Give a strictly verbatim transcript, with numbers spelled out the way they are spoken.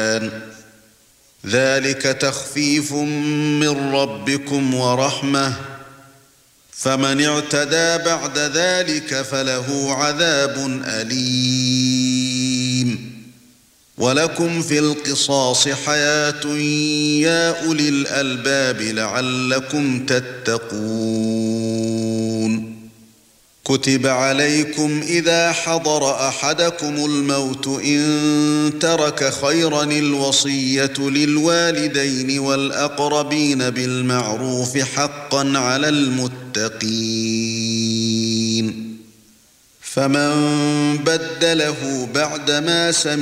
القرآن ذلك تخفيف من ربكم ورحمة فمن اعتدى بعد ذلك فله عذاب أليم ولكم في القصاص حياة يا أولي الألباب لعلكم تتقون كتب عليكم إذا حضر أحدكم الموت إن ترك خيرا الوصية للوالدين والأقربين بالمعروف حقا على المتقين فمن بدله بعدما سمع